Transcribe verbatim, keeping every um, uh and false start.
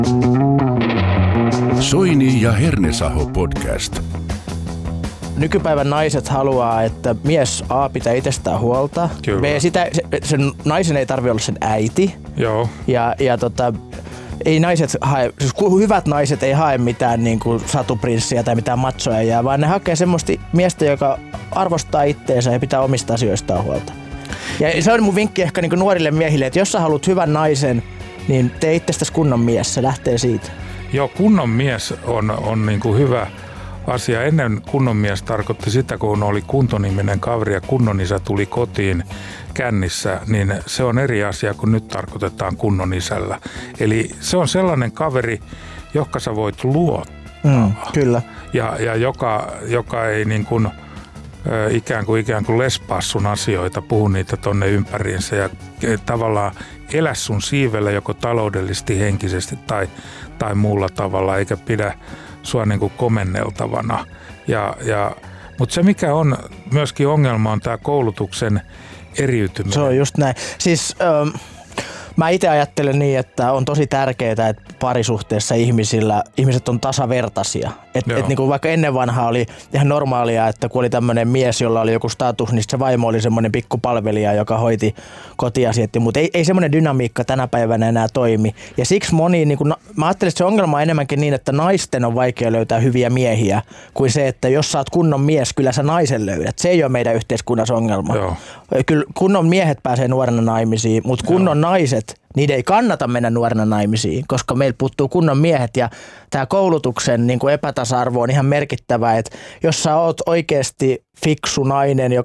Soini ja Hernesaho podcast. Nykypäivän naiset haluaa, että mies A pitää itsestään huolta. Kyllä. B, sitä, se, sen naisen ei tarvitse olla sen äiti. Joo. Ja, ja tota, ei naiset hae, siis hyvät naiset ei hae mitään niin kuin satuprinssiä tai mitään machoja, vaan ne hakee semmoista miestä, joka arvostaa itteensä ja pitää omista asioistaan huolta. Ja se on mun vinkki ehkä niin kuin nuorille miehille, että jos sä haluat hyvän naisen, niin tee itsestäsi kunnon mies, se lähtee siitä. Joo, kunnon mies on, on niin kuin hyvä asia. Ennen kunnon mies tarkoitti sitä, kun oli kuntoniminen kaveri ja kunnon isä tuli kotiin kännissä, niin se on eri asia kuin nyt tarkoitetaan kunnon isällä. Eli se on sellainen kaveri, joka sä voit luottaa. Mm, kyllä. Ja, ja joka, joka ei niin kuin, ö, ikään kuin, ikään kuin lespaa sun asioita, puhu niitä tonne ympäriinsä ja tavallaan elä sun siivellä joko taloudellisesti, henkisesti tai, tai muulla tavalla, eikä pidä sua niin kuin komenneltavana. Ja, ja, mutta se mikä on myöskin ongelma on tämä koulutuksen eriytyminen. Se on just näin. Siis ähm, mä itse ajattelen niin, että on tosi tärkeää, että parisuhteessa ihmisillä, ihmiset on tasavertaisia. Et, et niin kuin vaikka ennen vanhaa oli ihan normaalia, että kun oli tämmöinen mies, jolla oli joku status, niin se vaimo oli semmoinen pikkupalvelija, joka hoiti kotiasiat. Mutta ei, ei semmoinen dynamiikka tänä päivänä enää toimi. Ja siksi moni, niin kuin, mä ajattelen, että se ongelma on enemmänkin niin, että naisten on vaikea löytää hyviä miehiä, kuin se, että jos sä oot kunnon mies, kyllä sä naisen löydät. Se ei ole meidän yhteiskunnassa ongelma. Joo. Kyllä kunnon miehet pääsee nuorena naimisiin, mutta kunnon Joo. naiset, niiden ei kannata mennä nuorena naimisiin, koska meillä puuttuu kunnon miehet ja tämä koulutuksen niin kuin epätasa-arvo on ihan merkittävä, että jos sä oot oikeasti fiksu nainen, joka